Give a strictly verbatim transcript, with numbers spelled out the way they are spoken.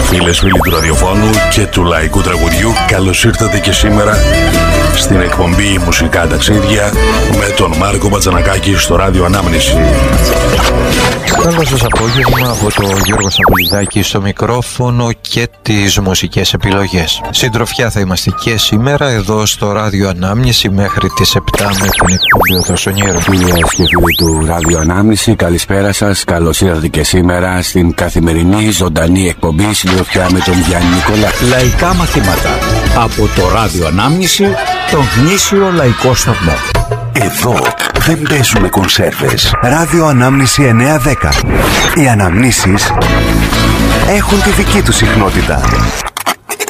Φίλες, φίλοι του ραδιοφώνου και του λαϊκού τραγουδιού, καλώς ήρθατε και σήμερα στην εκπομπή Μουσικά Ταξίδια με τον Μάρκο Μπατζανακάκη στο Ράδιο Ανάμνηση. Καλό σας απόγευμα από το Γιώργο Σαπολιδάκη στο μικρόφωνο και τις μουσικές επιλογές. Συντροφιά θα είμαστε και σήμερα εδώ στο Ράδιο Ανάμνηση μέχρι τις επτά με την εκπομπή Οδοσονιέρου. Φίλες και φίλοι του Ράδιο Ανάμνηση, καλησπέρα σας. Καλώς ήρθατε και σήμερα στην καθημερινή ζωντανή εκπομπή Συντροφιά με τον Γιάννη Νικολά. Λαϊκά μαθήματα από το Ράδιο Ανάμνηση, τον γνήσιο λαϊκό σταθμό. Εδώ δεν παίζουμε κονσέρβες. Ράδιο Ανάμνηση εννιακόσια δέκα. Οι αναμνήσεις έχουν τη δική τους συχνότητα.